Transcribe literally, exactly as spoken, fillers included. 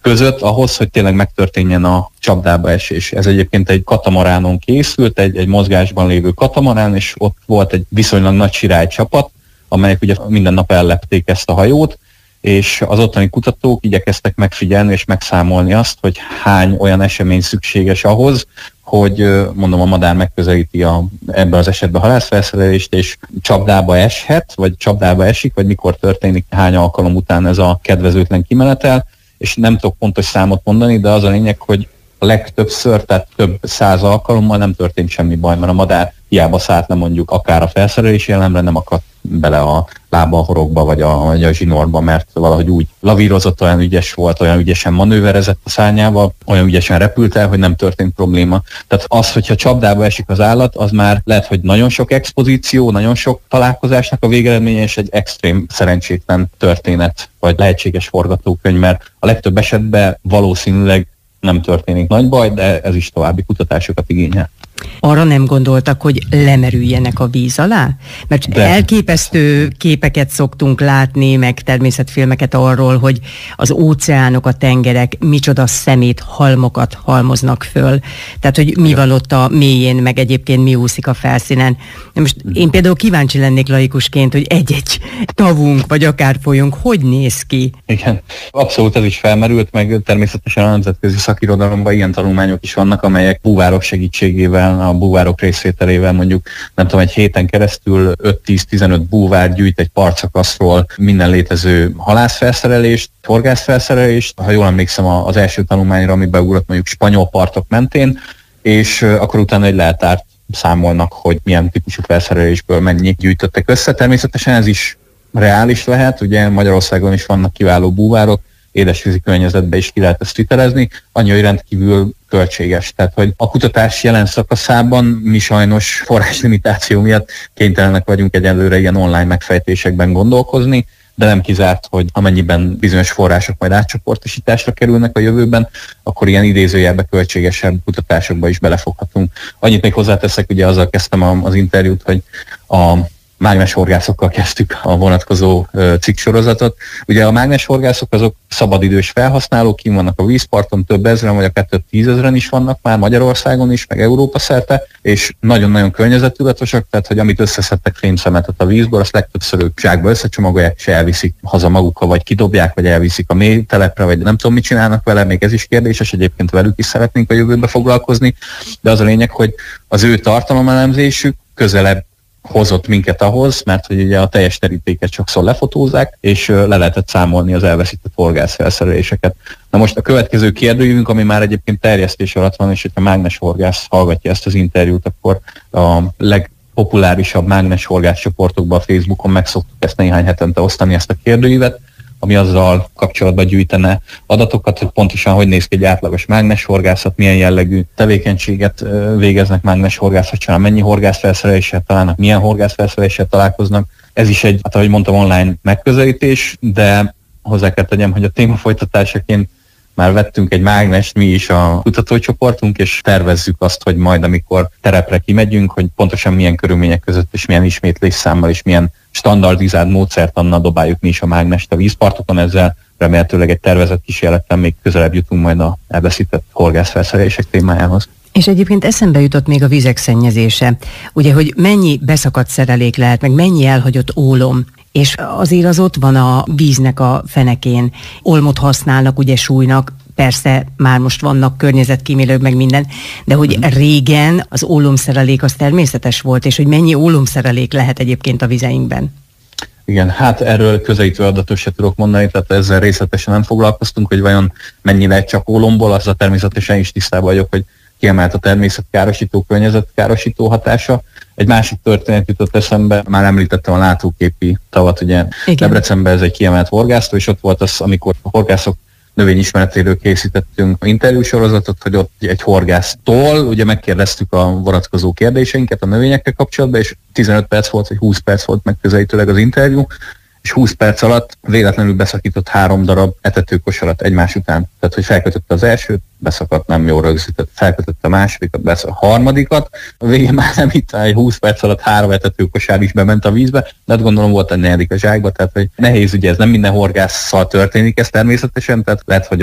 között ahhoz, hogy tényleg megtörténjen a csapdába esés. Ez egyébként egy katamaránon készült, egy, egy mozgásban lévő katamarán, és ott volt egy viszonylag nagy sirálycsapat, amelyek ugye minden nap ellepték ezt a hajót, és az ottani kutatók igyekeztek megfigyelni és megszámolni azt, hogy hány olyan esemény szükséges ahhoz, hogy mondom, a madár megközelíti a, ebben az esetben a halászfelszerelést, és csapdába eshet, vagy csapdába esik, vagy mikor történik, hány alkalom után ez a kedvezőtlen kimenetel, és nem tudok pontos számot mondani, de az a lényeg, hogy a legtöbbször, tehát több száz alkalommal nem történt semmi baj, mert a madár hiába szállt le mondjuk akár a felszerelési elemre, nem akadt bele a lába a horogba, vagy a, vagy a zsinórba, mert valahogy úgy lavírozott, olyan ügyes volt, olyan ügyesen manőverezett a szárnyával, olyan ügyesen repült el, hogy nem történt probléma. Tehát az, hogyha csapdába esik az állat, az már lehet, hogy nagyon sok expozíció, nagyon sok találkozásnak a végeredménye, és egy extrém szerencsétlen történet, vagy lehetséges forgatókönyv, mert a legtöbb esetben valószínűleg nem történik nagy baj, de ez is további kutatásokat igényel. Arra nem gondoltak, hogy lemerüljenek a víz alá? Mert de. elképesztő képeket szoktunk látni, meg természetfilmeket arról, hogy az óceánok, a tengerek micsoda szemét halmokat halmoznak föl. Tehát, hogy mi van ott a mélyén, meg egyébként mi úszik a felszínen. Most én például kíváncsi lennék laikusként, hogy egy-egy tavunk, vagy akár folyónk, hogy néz ki? Igen, abszolút ez is felmerült, meg természetesen a nemzetközi szakirodalomban ilyen tanulmányok is vannak, amelyek búvárok segítségével, a búvárok részvételével mondjuk, nem tudom, egy héten keresztül öt-tíz-tizenöt búvár gyűjt egy partszakaszról minden létező halászfelszerelést, horgászfelszerelést. Ha jól emlékszem az első tanulmányra, ami beugrott mondjuk spanyol partok mentén, és akkor utána egy leltárt számolnak, hogy milyen típusú felszerelésből mennyi gyűjtöttek össze. Természetesen ez is reális lehet, ugye Magyarországon is vannak kiváló búvárok, édesvízi környezetben is ki lehet ezt vitelezni, annyi, hogy rendkívül költséges. Tehát, hogy a kutatás jelen szakaszában mi sajnos forráslimitáció miatt kénytelenek vagyunk egyelőre ilyen online megfejtésekben gondolkozni, de nem kizárt, hogy amennyiben bizonyos források majd átcsoportosításra kerülnek a jövőben, akkor ilyen idézőjelbe költségesebb kutatásokba is belefoghatunk. Annyit még hozzáteszek, ugye azzal kezdtem az interjút, hogy a mágneshorgászokkal kezdtük a vonatkozó cikksorozatot. Ugye a mágneshorgászok azok szabadidős felhasználók, kint vannak a vízparton, több ezren, vagy a kettő tízezren is vannak már Magyarországon is, meg Európa szerte, és nagyon-nagyon környezettudatosak, tehát hogy amit összeszedtek fémszemetet a vízből, azt legtöbbször ők zsákba összecsomagolják, és elviszik haza magukkal, vagy kidobják, vagy elviszik a mély telepre, vagy nem tudom, mit csinálnak vele, még ez is kérdéses, egyébként velük is szeretnénk a jövőbe foglalkozni, de az a lényeg, hogy az ő tartalomelemzésük közelebb hozott minket ahhoz, mert hogy ugye a teljes terítéket sokszor lefotózzák, és le lehetett számolni az elveszített horgászfelszereléseket. Na most a következő kérdőjünk, ami már egyébként terjesztés alatt van, és hogyha mágneshorgász hallgatja ezt az interjút, akkor a legpopulárisabb mágneshorgász csoportokban a Facebookon meg szoktuk ezt néhány hetente osztani, ezt a kérdőívet, ami azzal kapcsolatban gyűjtene adatokat, hogy pontosan hogy néz ki egy átlagos mágneshorgászat, milyen jellegű tevékenységet végeznek mágneshorgászat során, mennyi horgászfelszereléssel találnak, milyen horgászfelszereléssel találkoznak. Ez is egy, hát ahogy mondtam, online megközelítés, de hozzá kell tegyem, hogy a téma folytatásaként már vettünk egy mágnest mi is a kutatócsoportunk, és tervezzük azt, hogy majd amikor terepre kimegyünk, hogy pontosan milyen körülmények között és milyen ismétlésszámmal és milyen standardizált módszertannal dobáljuk mi is a mágnest a vízpartokon, ezzel remélhetőleg egy tervezett kísérlettel még közelebb jutunk majd a elveszített horgászfelszerelések témájához. És egyébként eszembe jutott még a vizek szennyezése. Ugye, hogy mennyi beszakadt szerelék lehet, meg mennyi elhagyott ólom, és azért az ott van a víznek a fenekén. Olmot használnak, ugye súlynak, persze már most vannak környezetkímélők, meg minden, de hogy régen az ólomszerelék az természetes volt, és hogy mennyi ólomszerelék lehet egyébként a vizeinkben. Igen, hát erről közelítő adatot se tudok mondani, tehát ezzel részletesen nem foglalkoztunk, hogy vajon mennyi lehet csak ólomból, azzal természetesen is tisztában vagyok, hogy kiemelt a természetkárosító, környezetkárosító hatása. Egy másik történet jutott eszembe, már említettem a látóképi tavat, ugye Debrecenben ez egy kiemelt horgásztó, és ott volt az, amikor a horgászok növényismeretéről készítettünk interjúsorozatot, hogy ott egy horgásztól ugye megkérdeztük a vonatkozó kérdéseinket a növényekkel kapcsolatban, és tizenöt perc volt, vagy húsz perc volt megközelítőleg az interjú, és húsz perc alatt véletlenül beszakított három darab etetőkosarat egymás után. Tehát, hogy felkötötte az elsőt, beszakadt, nem jól rögzített, felkötötte a másodikat, beszakadt a harmadikat, a végén már nem itt egy húsz perc alatt három etetőkosár is bement a vízbe, de hát gondolom volt egy negyedik a zsákba, tehát hogy nehéz, ugye ez nem minden horgásszal történik ez természetesen, tehát lehet, hogy